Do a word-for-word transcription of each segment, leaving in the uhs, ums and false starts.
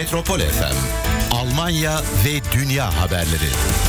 Metropol F M, Almanya ve dünya haberleri.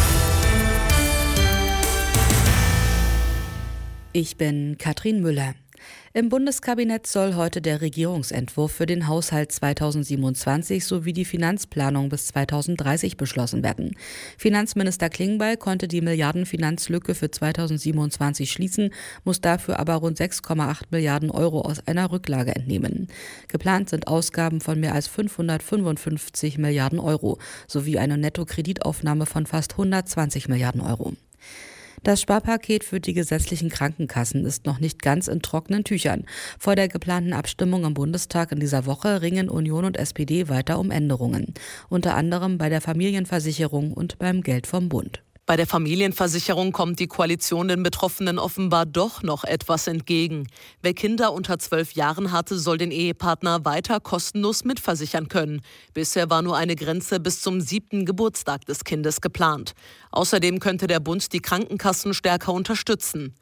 Ich bin Katrin Müller. Im Bundeskabinett soll heute der Regierungsentwurf für den Haushalt zweitausendsiebenundzwanzig sowie die Finanzplanung bis zweitausenddreißig beschlossen werden. Finanzminister Klingbeil konnte die Milliardenfinanzlücke für zweitausendsiebenundzwanzig schließen, muss dafür aber rund sechs Komma acht Milliarden Euro aus einer Rücklage entnehmen. Geplant sind Ausgaben von mehr als fünfhundertfünfundfünfzig Milliarden Euro sowie eine Nettokreditaufnahme von fast hundertzwanzig Milliarden Euro. Das Sparpaket für die gesetzlichen Krankenkassen ist noch nicht ganz in trockenen Tüchern. Vor der geplanten Abstimmung im Bundestag in dieser Woche ringen Union und S P D weiter um Änderungen. Unter anderem bei der Familienversicherung und beim Geld vom Bund. Bei der Familienversicherung kommt die Koalition den Betroffenen offenbar doch noch etwas entgegen. Wer Kinder unter zwölf Jahren hatte, soll den Ehepartner weiter kostenlos mitversichern können. Bisher war nur eine Grenze bis zum siebten Geburtstag des Kindes geplant. Außerdem könnte der Bund die Krankenkassen stärker unterstützen.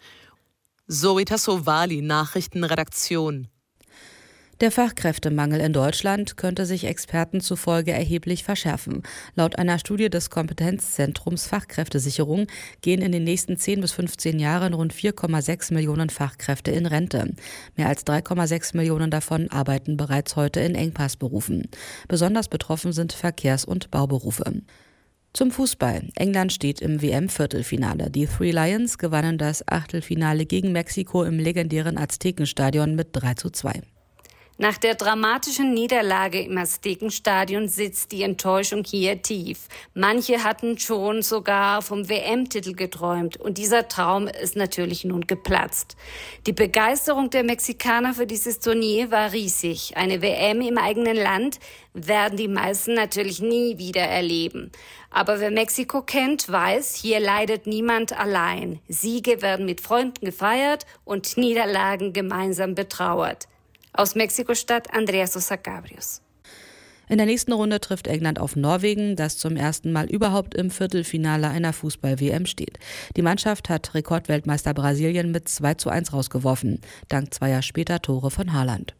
Zoe Tassovali, Nachrichtenredaktion. Der Fachkräftemangel in Deutschland könnte sich Experten zufolge erheblich verschärfen. Laut einer Studie des Kompetenzzentrums Fachkräftesicherung gehen in den nächsten zehn bis fünfzehn Jahren rund vier Komma sechs Millionen Fachkräfte in Rente. Mehr als drei Komma sechs Millionen davon arbeiten bereits heute in Engpassberufen. Besonders betroffen sind Verkehrs- und Bauberufe. Zum Fußball. England steht im W M-Viertelfinale. Die Three Lions gewannen das Achtelfinale gegen Mexiko im legendären Aztekenstadion mit drei zu zwei. Nach der dramatischen Niederlage im Aztekenstadion sitzt die Enttäuschung hier tief. Manche hatten schon sogar vom W M-Titel geträumt und dieser Traum ist natürlich nun geplatzt. Die Begeisterung der Mexikaner für dieses Turnier war riesig. Eine W M im eigenen Land werden die meisten natürlich nie wieder erleben. Aber wer Mexiko kennt, weiß, hier leidet niemand allein. Siege werden mit Freunden gefeiert und Niederlagen gemeinsam betrauert. Aus Mexiko-Stadt Andrea Sosa Cabrios. In der nächsten Runde trifft England auf Norwegen, das zum ersten Mal überhaupt im Viertelfinale einer Fußball-W M steht. Die Mannschaft hat Rekordweltmeister Brasilien mit zwei zu eins rausgeworfen, dank zweier später Tore von Haaland.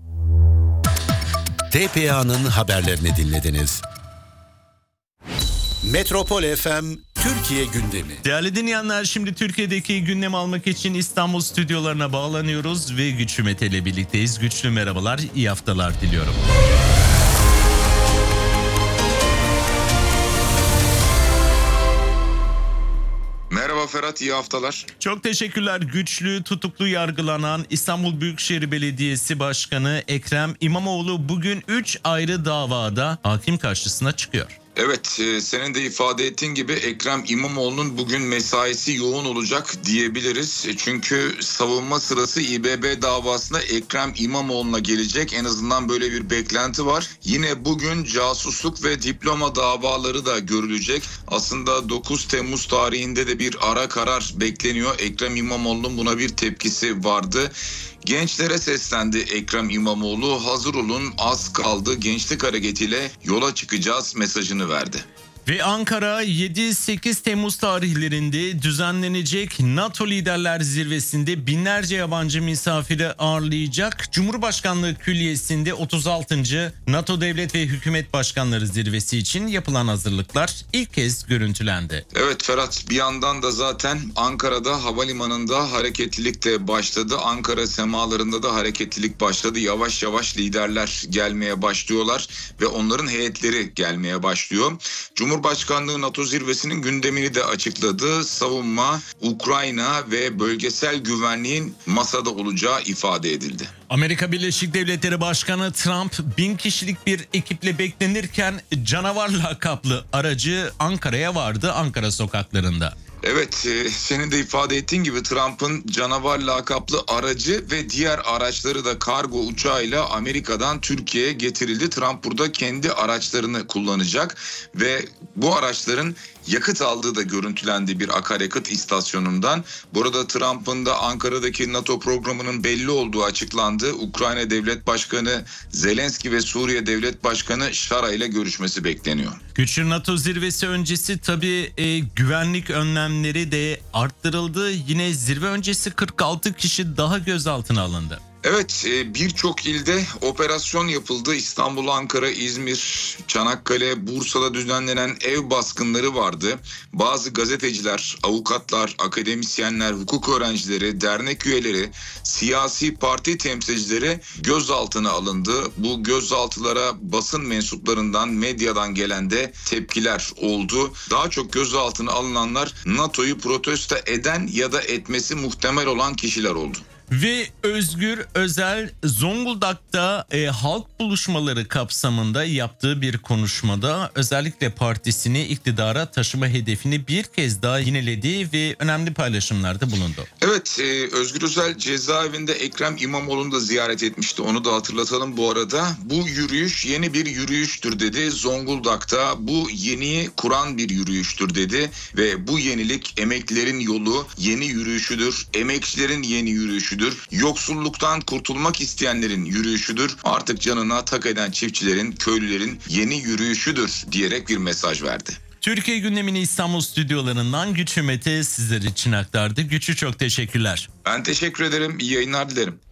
T P A'nın haberlerini dinlediniz. Metropol F M Türkiye gündemi. Değerli dinleyenler, şimdi Türkiye'deki gündem almak için İstanbul stüdyolarına bağlanıyoruz ve Güçlü Mete ile birlikteyiz. Güçlü merhabalar, iyi haftalar diliyorum. Merhaba Ferhat, iyi haftalar. Çok teşekkürler. Güçlü, tutuklu yargılanan İstanbul Büyükşehir Belediyesi Başkanı Ekrem İmamoğlu bugün üç ayrı davada hakim karşısına çıkıyor. Evet, e, senin de ifade ettiğin gibi Ekrem İmamoğlu'nun bugün mesaisi yoğun olacak diyebiliriz. E, çünkü savunma sırası İ B B davasında Ekrem İmamoğlu'na gelecek. En azından böyle bir beklenti var. Yine bugün casusluk ve diploma davaları da görülecek. Aslında dokuz Temmuz tarihinde de bir ara karar bekleniyor. Ekrem İmamoğlu'nun buna bir tepkisi vardı. Gençlere seslendi Ekrem İmamoğlu. Hazır olun, az kaldı, gençlik hareketiyle yola çıkacağız mesajını verdi. Ve Ankara yedi sekiz Temmuz tarihlerinde düzenlenecek NATO Liderler Zirvesi'nde binlerce yabancı misafiri ağırlayacak. Cumhurbaşkanlığı Külliyesi'nde otuz altıncı NATO Devlet ve Hükümet Başkanları Zirvesi için yapılan hazırlıklar ilk kez görüntülendi. Evet Ferhat, bir yandan da zaten Ankara'da havalimanında hareketlilik de başladı. Ankara semalarında da hareketlilik başladı. Yavaş yavaş liderler gelmeye başlıyorlar ve onların heyetleri gelmeye başlıyor. Cumhurbaşkanlığı Cumhurbaşkanlığı NATO zirvesinin gündemini de açıkladı. Savunma, Ukrayna ve bölgesel güvenliğin masada olacağı ifade edildi. Amerika Birleşik Devletleri Başkanı Trump bin kişilik bir ekiple beklenirken canavar lakaplı aracı Ankara'ya vardı, Ankara sokaklarında. Evet, e, senin de ifade ettiğin gibi Trump'ın canavar lakaplı aracı ve diğer araçları da kargo uçağıyla Amerika'dan Türkiye'ye getirildi. Trump burada kendi araçlarını kullanacak ve bu araçların yakıt aldığı da görüntülendi bir akaryakıt istasyonundan. Burada Trump'ın da Ankara'daki NATO programının belli olduğu açıklandı. Ukrayna Devlet Başkanı Zelenski ve Suriye Devlet Başkanı Şara ile görüşmesi bekleniyor. Güçlü NATO zirvesi öncesi tabii e, güvenlik önlemleri de arttırıldı. Yine zirve öncesi kırk altı kişi daha gözaltına alındı. Evet, birçok ilde operasyon yapıldı. İstanbul, Ankara, İzmir, Çanakkale, Bursa'da düzenlenen ev baskınları vardı. Bazı gazeteciler, avukatlar, akademisyenler, hukuk öğrencileri, dernek üyeleri, siyasi parti temsilcileri gözaltına alındı. Bu gözaltılara basın mensuplarından, medyadan gelen de tepkiler oldu. Daha çok gözaltına alınanlar NATO'yu protesto eden ya da etmesi muhtemel olan kişiler oldu. Ve Özgür Özel Zonguldak'ta e, halk buluşmaları kapsamında yaptığı bir konuşmada özellikle partisini iktidara taşıma hedefini bir kez daha yineledi ve önemli paylaşımlarda bulundu. Evet, e, Özgür Özel cezaevinde Ekrem İmamoğlu'nu da ziyaret etmişti. Onu da hatırlatalım bu arada. Bu yürüyüş yeni bir yürüyüştür dedi. Zonguldak'ta bu yeniyi kuran bir yürüyüştür dedi. Ve bu yenilik emeklilerin yolu, yeni yürüyüşüdür. Emekçilerin yeni yürüyüşüdür. Yoksulluktan kurtulmak isteyenlerin yürüyüşüdür. Artık canına tak eden çiftçilerin, köylülerin yeni yürüyüşüdür diyerek bir mesaj verdi. Türkiye gündemini İstanbul stüdyolarından Güç Ümeti sizler için aktardı. Güç'ü çok teşekkürler. Ben teşekkür ederim. İyi yayınlar dilerim.